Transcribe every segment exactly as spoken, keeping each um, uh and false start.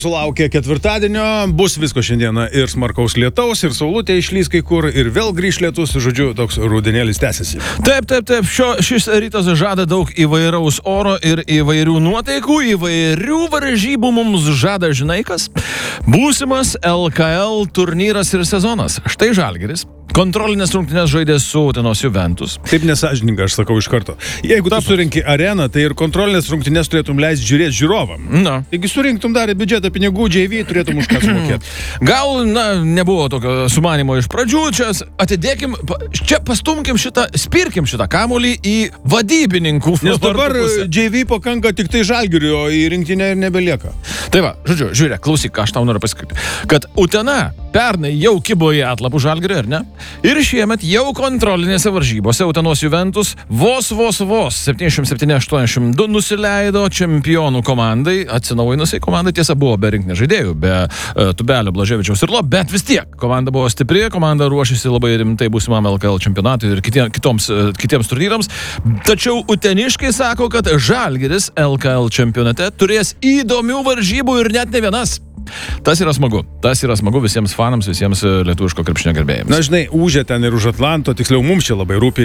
Sulaukė ketvirtadienio, bus visko šiandieną ir smarkaus lietaus, ir saulutė išlys kai kur, ir vėl grįš lietus, žodžiu, toks rudenėlis tęsiasi. Taip, taip, taip, Šio, šis rytas žada daug įvairaus oro ir įvairių nuotaikų, įvairių varžybų mums žada, žinai kas? Būsimas L K L turnyras ir sezonas. Štai Žalgiris. Kontrolinės rungtynės žaidė su Utenos Juventus. Taip nesąžininga, aš sakau iš karto. Jeigu tu surinki areną, tai ir kontrolinės rungtynės turėtum leisti žiūrėti žiūrovam. Na. Taigi surinktum dar biudžetą pinigų, J V turėtum už ką sumokėti. Gal, na, nebuvo tokio sumanimo iš pradžių, čia atidėkim, čia pastumkim šitą, spirkim šitą kamuolį į vadybininkų. Nes dabar J V pakanka tik tai Žalgiriui, o į rinktinę ir nebelieka. Tai va, žodžiu, žiūrėk, klausyk, ką aš tau noriu pasakyti. Kad Utena pernai jau kibo į atlapų Žalgiriui, ar ne? Ir šiemet jau kontrolinėse varžybose Utenos Juventus vos, vos, vos septyniasdešimt septyni aštuoniasdešimt du nusileido čempionų komandai, atsinaujinusiai komandai, tiesa buvo be rinkinio žaidėjų, be uh, Tubelio, Blaževičiaus ir Lo, bet vis tiek komanda buvo stipri, komanda ruošėsi labai rimtai būsimam L K L čempionatui ir kitie, kitoms, uh, kitiems turnyrams. Tačiau uteniškai sako, kad Žalgiris L K L čempionate turės įdomių varžybų ir net ne vienas. Tas yra smagu. Tas yra smagu visiems fanams, visiems lietuviško krepšinio gerbėjams. Na, žinai, užė ten ir už Atlanto, tiksliau mums čia labai rūpi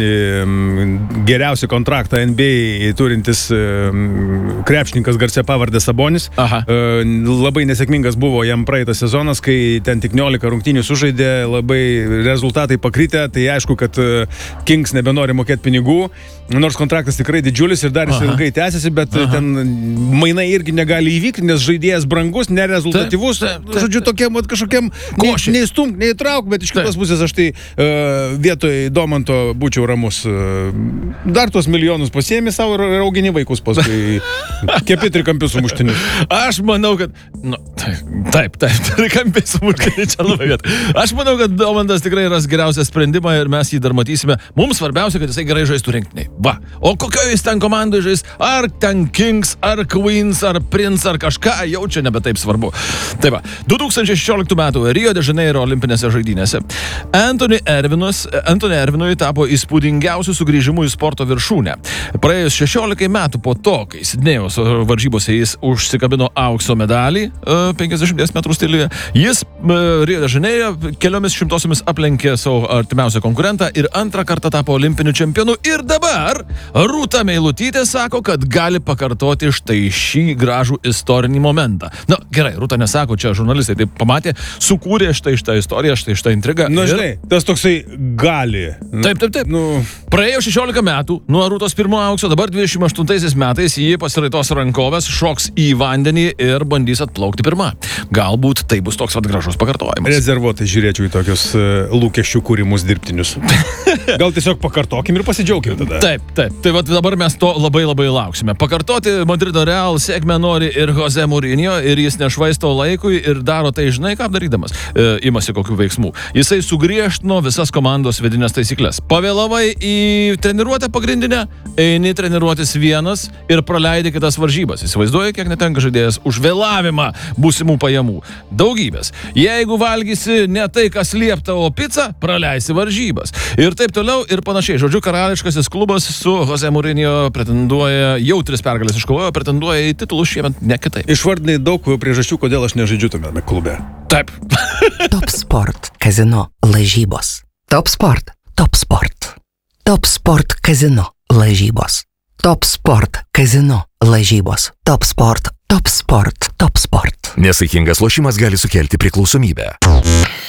geriausią kontraktą N B A turintis krepšininkas garsia pavardė Sabonis. Aha. Labai nesėkmingas buvo jam praeitas sezonas, kai ten tik niolika rungtynių sužaidė, labai rezultatai pakritę, tai aišku, kad Kings nebenori mokėti pinigų, nors kontraktas tikrai didžiulis ir dar jis Aha. ilgai tęsiasi, bet Aha. ten mainai irgi negali įvykti, nes žaidėjas brangus, nerezultatyvus. Taip, taip, žodžiu, tokiam vat, kažkokiam neįstunk, neįtrauk, bet iš kitos pusės aš tai uh, vietoj Domanto būčiau ramus. Uh, dar tuos milijonus pasiemi savo ir augini vaikus paskui. Kepi trikampius sumuštinius. Aš manau, kad... Nu, taip, taip, trikampius sumuštinius čia labai vieta. Aš manau, kad Domantas tikrai ras geriausią sprendimą ir mes jį dar matysime. Mums svarbiausia, kad jisai gerai žaistų rinktiniai. Va. O kokio jis ten komandai žais? Ar ten Kings, ar Queens, ar Prince, ar kažką, jau čia nebe taip svarbu. Tai va, du tūkstančiai šešioliktų metų Rio de Janeiro olimpinėse žaidynėse Anthony Ervinas, Anthony Ervinui tapo įspūdingiausių sugrįžimų į sporto viršūnę. Praėjus šešiolikai metų po to, kai Sidnėjaus varžybose jis užsikabino aukso medalį penkiasdešimt metrų stiliuje, jis Rio de Janeiro keliomis šimtosiomis aplenkė savo artimiausią konkurentą ir antrą kartą tapo olimpiniu čempionu. Ir dabar Rūta Meilutytė sako, kad gali pakartoti štai šį gražų istorinį momentą. Na, gerai, Rūta nesako, čia žurnalistai taip pamatė, sukūrė štai šitą istoriją, štai šitą intrigą. Na, ir... žinai, tas toksai gali. Taip, taip, taip. Nu... Praėjo šešiolika metų nuo Rūtos pirmo aukso, dabar dvidešimt aštuntaisiais metais jį pasiraitos rankovės, šoks į vandenį ir bandys atplaukti pirmą. Galbūt tai bus toks vat gražus pakartojimas. Rezervuotai žiūrėčiau į tokius uh, lūkesčių kūrimus dirbtinius. Gal tiesiog pakartokim ir pasidžiaugim tada. Taip, taip. Tai vat dabar mes to labai labai lauksime. Pakartoti Madrido Real sėkmę nori ir Jose Mourinho ir jis nešvaisto laikui ir daro tai, žinai, ką darydamas, e, imasi kokių veiksmų. Jisai sugriežtino visas komandos vidinės taisyklės. Pavėlavai į treniruotę pagrindinę, eini treniruotis vienas ir praleidi kitas varžybas. Įsivaizduoji, kiek netenka žaidėjas už vėlavimą būsimų pajamų. Daugybės. Jeigu valgysi ne tai, kas liepta, o pica, praleisi varžybas. Ir taip toliau ir panašiai. Žodžiu, karališkasis klubas su Jose Mourinho pretenduoja, jau tris pergalės iškovojo, pretenduoja į titulus šiemet ne kitaip. Išvardinai daug priežasčių, kodėl aš nežaidžiu tame klube. Taip. Top Sport Kazino lažybos. Top Sport. Top Sport. Top Sport Kazino lažybos. Top Sport Kazino lažybos. Top Sport. Top Sport. Top Sport. Nesaikingas lošimas gali sukelti priklausomybę.